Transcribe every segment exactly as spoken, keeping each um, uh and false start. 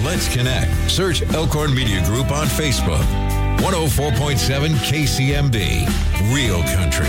Let's connect. Search Elkhorn Media Group on Facebook. one oh four point seven K C M B, Real Country.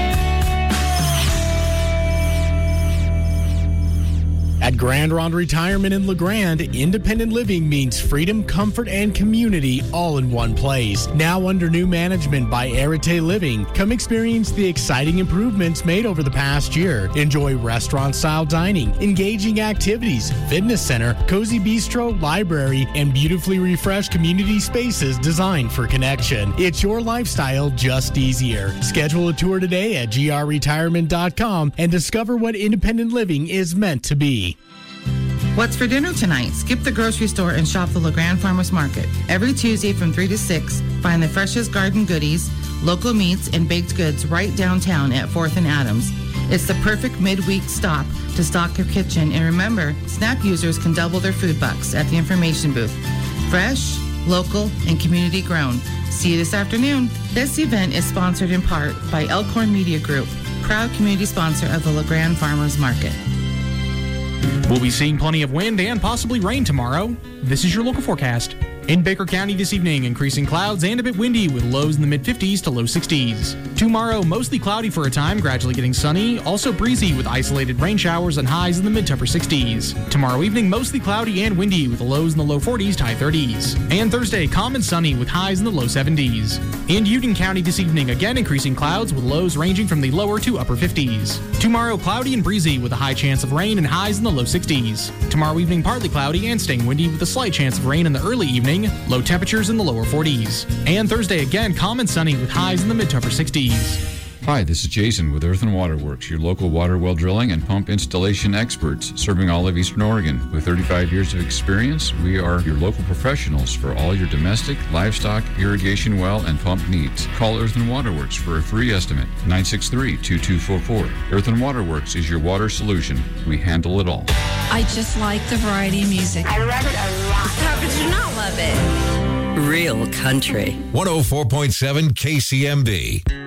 At Grand Ronde Retirement in LeGrand, independent living means freedom, comfort, and community all in one place. Now under new management by Arete Living, come experience the exciting improvements made over the past year. Enjoy restaurant-style dining, engaging activities, fitness center, cozy bistro, library, and beautifully refreshed community spaces designed for connection. It's your lifestyle just easier. Schedule a tour today at G R retirement dot com and discover what independent living is meant to be. What's for dinner tonight? Skip the grocery store and shop the LeGrand Farmers Market. Every Tuesday from three to six, find the freshest garden goodies, local meats, and baked goods right downtown at fourth and Adams. It's the perfect midweek stop to stock your kitchen. And remember, SNAP users can double their food bucks at the information booth. Fresh, local, and community grown. See you this afternoon. This event is sponsored in part by Elkhorn Media Group, proud community sponsor of the LeGrand Farmers Market. We'll be seeing plenty of wind and possibly rain tomorrow. This is your local forecast. In Baker County this evening, increasing clouds and a bit windy with lows in the mid-fifties to low sixties. Tomorrow, mostly cloudy for a time, gradually getting sunny. Also breezy with isolated rain showers and highs in the mid to upper sixties. Tomorrow evening, mostly cloudy and windy with lows in the low forties to high thirties. And Thursday, calm and sunny with highs in the low seventies. In Union County this evening, again increasing clouds with lows ranging from the lower to upper fifties. Tomorrow, cloudy and breezy with a high chance of rain and highs in the low sixties. Tomorrow evening, partly cloudy and staying windy with a slight chance of rain in the early evening. Low temperatures in the lower forties. And Thursday again, calm and sunny with highs in the mid to upper sixties. Hi, this is Jason with Earth and Water Works, your local water well drilling and pump installation experts serving all of Eastern Oregon. With thirty-five years of experience, we are your local professionals for all your domestic, livestock, irrigation well, and pump needs. Call Earth and Water Works for a free estimate, nine six three, two two four four. Earth and Water Works is your water solution. We handle it all. I just like the variety of music. I love it a lot. How could you not love it? Real Country. one oh four point seven K C M B.